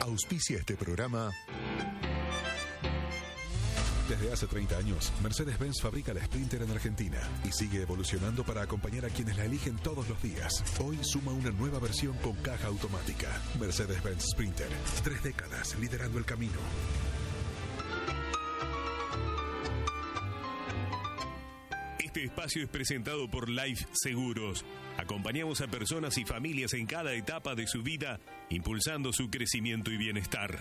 Auspicia este programa. Desde hace 30 años, Mercedes-Benz fabrica la Sprinter en Argentina y sigue evolucionando para acompañar a quienes la eligen todos los días. Hoy suma una nueva versión con caja automática. Mercedes-Benz Sprinter. 3 décadas liderando el camino. Este espacio es presentado por Life Seguros. Acompañamos a personas y familias en cada etapa de su vida, impulsando su crecimiento y bienestar.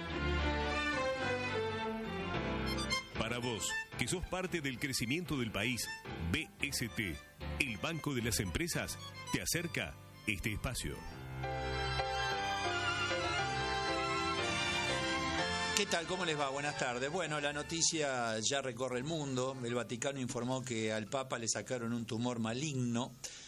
Para vos, que sos parte del crecimiento del país, BST, el Banco de las Empresas, te acerca este espacio. ¿Qué tal? ¿Cómo les va? Buenas tardes. Bueno, la noticia ya recorre el mundo. El Vaticano informó que al Papa le sacaron un tumor maligno.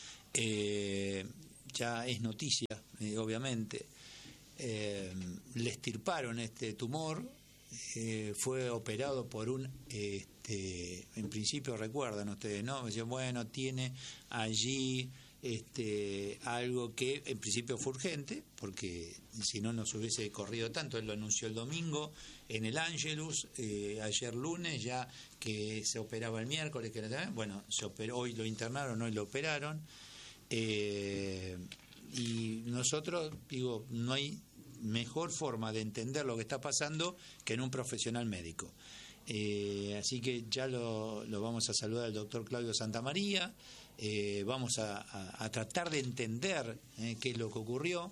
Ya es noticia, obviamente. Le extirparon este tumor. Fue operado por un, en principio recuerdan ustedes, ¿no? Me decían, bueno, tiene allí algo que en principio fue urgente, porque si no nos hubiese corrido tanto. Él lo anunció el domingo en el Angelus, ayer lunes ya que se operaba el miércoles, bueno, se operó, hoy lo internaron, hoy lo operaron, y nosotros, digo, no hay mejor forma de entender lo que está pasando que en un profesional médico. Así que ya lo vamos a saludar al doctor Claudio Santamaría. Vamos a tratar de entender qué es lo que ocurrió.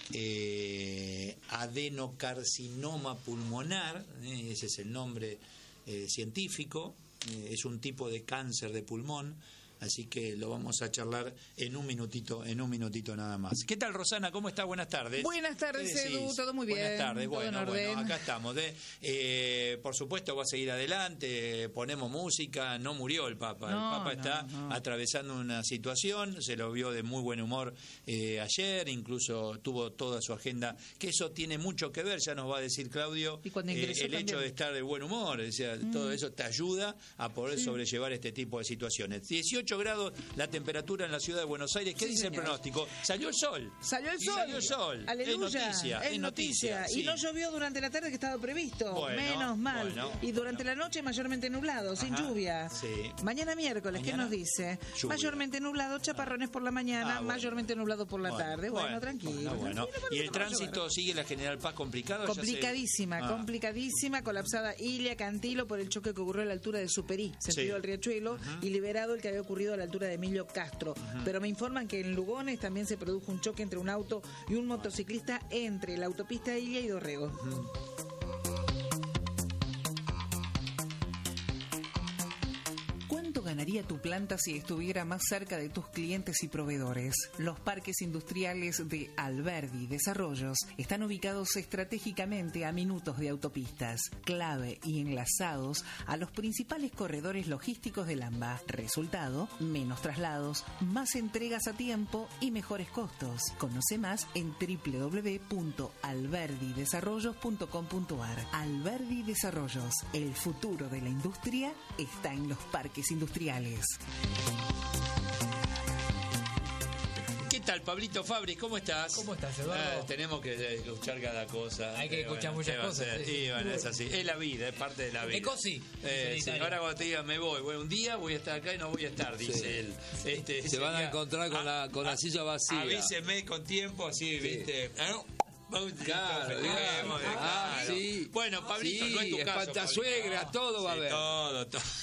Adenocarcinoma pulmonar, ese es el nombre científico, es un tipo de cáncer de pulmón. Así que lo vamos a charlar en un minutito nada más. ¿Qué tal, Rosana? ¿Cómo está? Buenas tardes. Buenas tardes, Edu. Todo muy bien. Buenas tardes. Bueno, acá estamos. Por supuesto, va a seguir adelante. Ponemos música. No murió el Papa. El Papa está atravesando una situación. Se lo vio de muy buen humor ayer. Incluso tuvo toda su agenda. Que eso tiene mucho que ver, ya nos va a decir Claudio. Y cuando ingresó el hecho de estar de buen humor. O sea, todo eso te ayuda a poder sobrellevar este tipo de situaciones. 18 grados la temperatura en la ciudad de Buenos Aires. ¿Qué dice el pronóstico? Salió el sol. Salió el sol. Aleluya. Es noticia. Sí. Y no llovió durante la tarde, que estaba previsto. Bueno, menos mal. Bueno, y durante la noche mayormente nublado, sin lluvia. Sí. Mañana miércoles, ¿qué nos dice? Lluvia. Mayormente nublado, chaparrones por la mañana, mayormente nublado por la tarde. Bueno, tranquilo. ¿Y el tránsito sigue la General Paz complicado? Complicadísima, colapsada Ilia, Cantilo, por el choque que ocurrió a la altura de Superí, sentido del Riachuelo, y liberado el que había ocurrido a la altura de Emilio Castro. Pero me informan que en Lugones también se produjo un choque entre un auto y un motociclista entre la autopista Ilia y Dorrego. ¿Cuánto ganaría tu planta si estuviera más cerca de tus clientes y proveedores? Los parques industriales de Alberdi Desarrollos están ubicados estratégicamente a minutos de autopistas, clave y enlazados a los principales corredores logísticos del AMBA. Resultado, menos traslados, más entregas a tiempo y mejores costos. Conoce más en www.alberdidesarrollos.com.ar. Alberdi Desarrollos, el futuro de la industria está en los parques industriales. ¿Qué tal, Pablito Fabris? ¿Cómo estás? ¿Cómo estás, Eduardo? Tenemos que escuchar cada cosa. Hay que escuchar muchas cosas. Sí, bueno, es así. Es la vida, es parte de la vida. Ecosi. Sí. Ahora cuando te diga me voy, un día voy a estar acá y no voy a estar, dice él. Se van a encontrar con la silla vacía. Avíseme con tiempo, así, ¿viste? Claro, sí. Bueno, Pablito, sí, no es tu caso. Espantasuegra, todo va a haber. Todo.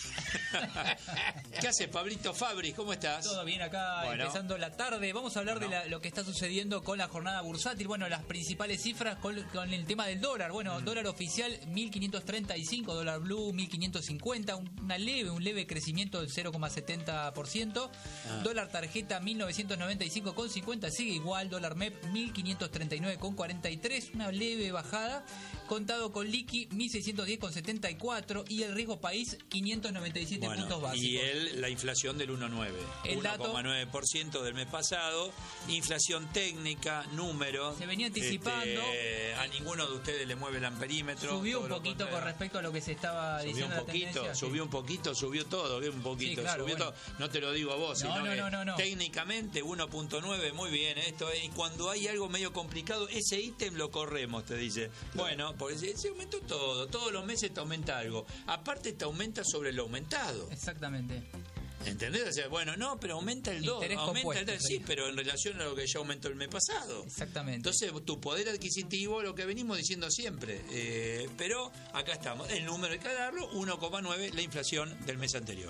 ¿Qué haces, Pablito Fabris? ¿Cómo estás? Todo bien acá, empezando la tarde. Vamos a hablar de lo que está sucediendo con la jornada bursátil. Bueno, las principales cifras con el tema del dólar. Bueno, dólar oficial 1.535, dólar blue 1.550, un leve crecimiento del 0,70%. Dólar tarjeta 1.995,50, sigue igual. Dólar MEP 1.539,43, una leve bajada. Contado con liqui 1.610,74 y el riesgo país 597 puntos básicos. Y la inflación del 1,9. 1,9% del mes pasado. Inflación técnica, número. Se venía anticipando. A ninguno de ustedes le mueve el amperímetro. Subió un poquito con respecto a lo que se estaba diciendo. Subió un poquito, subió todo. Un poquito, sí, claro, subió todo. No te lo digo a vos, sino no. técnicamente 1,9, muy bien esto. Y cuando hay algo medio complicado, ese ítem lo corremos, te dice. Bueno, porque se aumentó todo, todos los meses te aumenta algo. Aparte te aumenta sobre lo aumentado. Exactamente. ¿Entendés? O sea, bueno, no, pero aumenta el 2, aumenta el 3, sí, pero en relación a lo que ya aumentó el mes pasado. Exactamente. Entonces, tu poder adquisitivo, lo que venimos diciendo siempre, pero acá estamos, el número hay que darlo, 1,9, la inflación del mes anterior.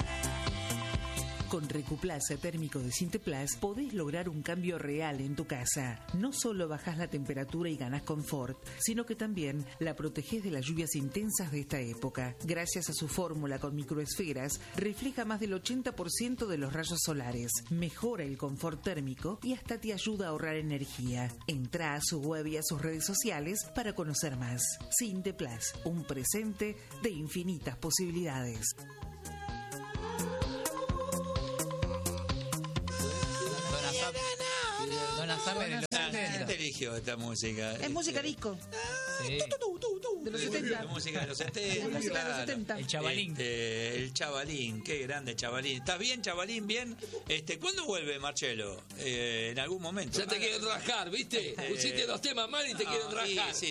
Con Recuplaza térmico de Sinteplas podés lograr un cambio real en tu casa. No solo bajás la temperatura y ganás confort, sino que también la protegés de las lluvias intensas de esta época. Gracias a su fórmula con microesferas, refleja más del 80% de los rayos solares, mejora el confort térmico y hasta te ayuda a ahorrar energía. Entrá a su web y a sus redes sociales para conocer más. Sinteplas, un presente de infinitas posibilidades. ¿Quién te eligió esta música? Es música disco. Sí. De los 70. La música de los 70. De los 70. El Chavalín. El Chavalín, qué grande Chavalín. ¿Estás bien, Chavalín? Bien. ¿Cuándo vuelve, Marcelo? En algún momento. Ya te quieren rajar, ¿viste? Pusiste 2 temas mal y te quieren rajar. Sí,